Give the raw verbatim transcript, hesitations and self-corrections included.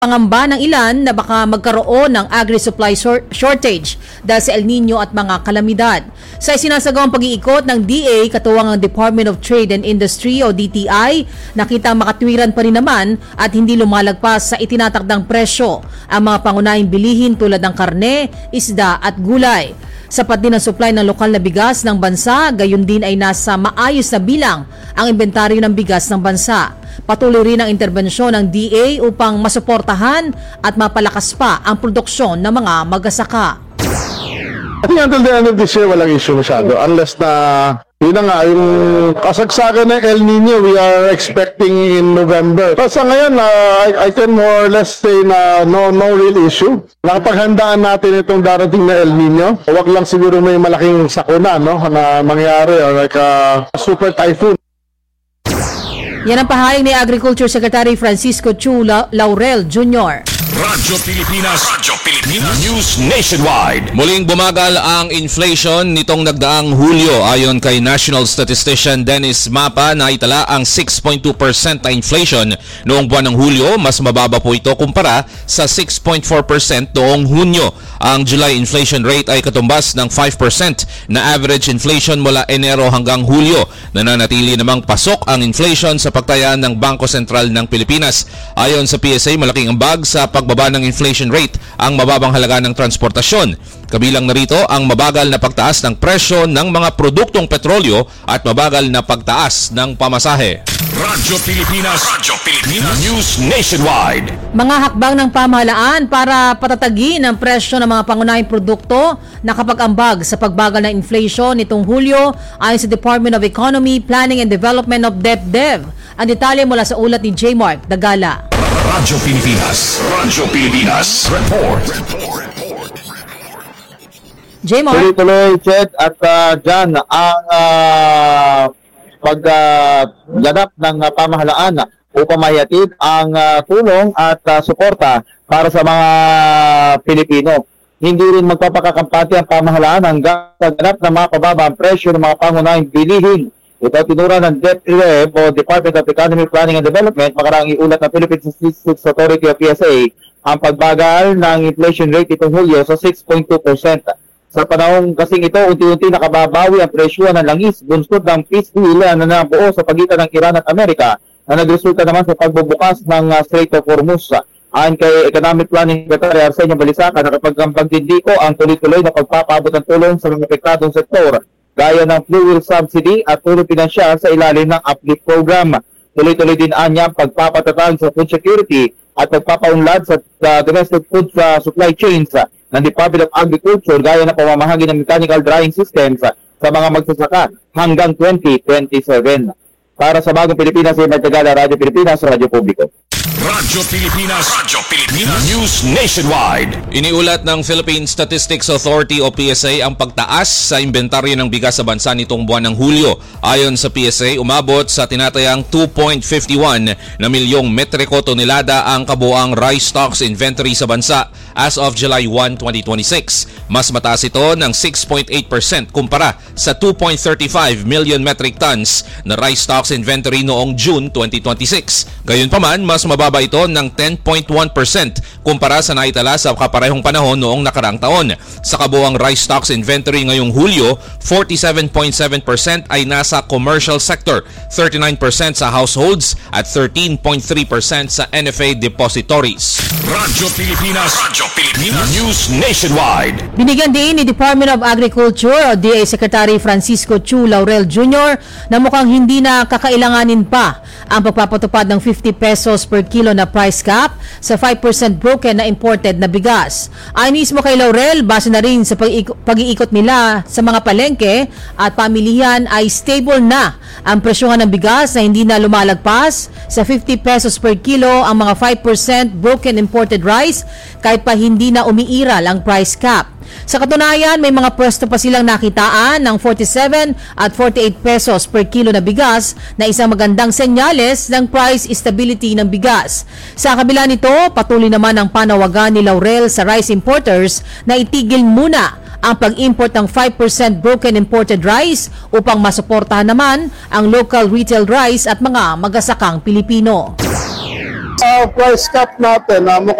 Pangamba ng ilan na baka magkaroon ng agri-supply shortage dahil sa El Nino at mga kalamidad. Sa isinasagawang pag-iikot ng D A, katuwang ang Department of Trade and Industry o D T I, nakita makatwiran pa rin naman at hindi lumalagpas sa itinatakdang presyo ang mga pangunahing bilihin tulad ng karne, isda at gulay. Sapat din ang supply ng lokal na bigas ng bansa, gayon din ay nasa maayos na bilang ang inventaryo ng bigas ng bansa. Patuloy rin ang interbensyon ng D A upang masuportahan at mapalakas pa ang produksyon ng mga magsasaka. I think until the end of this year, walang issue masyado. Unless na, yun na nga, yung kasagsagan ng El Nino, we are expecting in November. So sa ngayon, uh, I, I can more or less say na no, no real issue. Nakapaghandaan natin itong darating na El Nino. Huwag lang siguro may malaking sakuna, no, na mangyari or like a super typhoon. Yan ang pahayag ni Agriculture Secretary Francisco Chu Laurel Junior Radyo Pilipinas, Radyo Pilipinas, News Nationwide. Muling bumagal ang inflation nitong nagdaang Hulyo. Ayon kay National Statistician Dennis Mapa, na itala ang six point two percent na inflation noong buwan ng Hulyo. Mas mababa po ito kumpara sa six point four percent noong Hunyo. Ang July inflation rate ay katumbas ng five percent na average inflation mula Enero hanggang Hulyo. Nananatili namang pasok ang inflation sa pagtaya ng Bangko Sentral ng Pilipinas. Ayon sa P S A, malaking ambag sa pagbaba ng inflation rate ang mababang halaga ng transportasyon. Kabilang narito ang mabagal na pagtaas ng presyo ng mga produktong petrolyo at mabagal na pagtaas ng pamasahe. Radyo Pilipinas, Radyo Pilipinas, News Nationwide. Mga hakbang ng pamahalaan para patatagin ang presyo ng mga pangunahing produkto nakapag-ambag sa pagbagal ng inflation nitong Hulyo ayon sa Department of Economy, Planning and Development of DepDev. Ang detalye mula sa ulat ni J. Mark Dagala. Radyo Pilipinas, Radyo Pilipinas, Report. J. Mark. Tuloy-tuloy, Chet, at uh, dyan ang uh, pagganap uh, ng uh, pamahalaan upang mahihatid ang uh, tulong at uh, suporta para sa mga Pilipino. Hindi rin magpapakakampante ang pamahalaan hanggang sa ganap ng mga pababa ang presyo ng mga pangunahing bilihin. Ito tinura ng DepDev o Department of Economy, Planning and Development, makaraang iulat ng Philippine Statistics Authority o P S A ang pagbagal ng inflation rate itong Hulyo sa six point two percent. Sa panahong kasing ito, unti-unti nakababawi ang presyo ng langis bunsod ng peace deal na nabuo sa pagitan ng Iran at Amerika na nagresulta naman sa pagbubukas ng uh, Strait of Hormuz. Ayon kay Economic Planning Secretary Arsenio Balisacan, nakapagpagdindiko ang tuloy-tuloy na pagpapabot ng tulong sa mga apektadong sektor gaya ng fuel subsidy at tulong pinansyal sa ilalim ng Uplift Program. Tuloy-tuloy din anya ang pagpapatatag sa food security at pagpapaunlad sa uh, domestic food uh, supply chains uh, ng Department of Agriculture gaya ng pamamahagi ng mechanical drying systems uh, sa mga magsasaka hanggang twenty twenty-seven. Para sa Bagong Pilipinas, ay Magtagala, Radyo Pilipinas, Radyo Publiko. Radyo Pilipinas, Radyo Pilipinas, News Nationwide. Iniulat ng Philippine Statistics Authority o P S A ang pagtaas sa inventaryo ng bigas sa bansa nitong buwan ng Hulyo. Ayon sa P S A, umabot sa tinatayang two point five one na milyong metriko tonelada ang kabuang rice stocks inventory sa bansa as of July first, twenty twenty-six. Mas mataas ito ng six point eight percent kumpara sa two point three five million metric tons na rice stocks inventory noong June twenty twenty-six. Gayunpaman, mas mababa ito ng ten point one percent kumpara sa naitala sa kaparehong panahon noong nakaraang taon. Sa kabuang rice stocks inventory ngayong Hulyo, forty-seven point seven percent ay nasa commercial sector, thirty-nine percent sa households at thirteen point three percent sa N F A depositories. Radyo Pilipinas, Radyo Pilipinas, News Nationwide. Binigyan din ni Department of Agriculture o D A Secretary Francisco Chu Laurel Junior na mukhang hindi na kakailanganin pa ang pagpapatupad ng fifty pesos per kilo na price cap sa five percent broken na imported na bigas. Ayon mismo kay Laurel, base na rin sa pag-iikot nila sa mga palengke at pamilihan ay stable na ang presyohan ng bigas na hindi na lumalagpas sa fifty pesos per kilo ang mga five percent broken imported rice kahit pa hindi na umiiral ang price cap. Sa katunayan, may mga pwesto pa silang nakitaan ng forty-seven at forty-eight pesos per kilo na bigas na isang magandang senyales ng price stability ng bigas. Sa kabila nito, patuloy naman ang panawagan ni Laurel sa rice importers na itigil muna ang pag-import ng five percent broken imported rice upang masuportahan naman ang local retail rice at mga magsasakang Pilipino. Sa price cap natin, uh,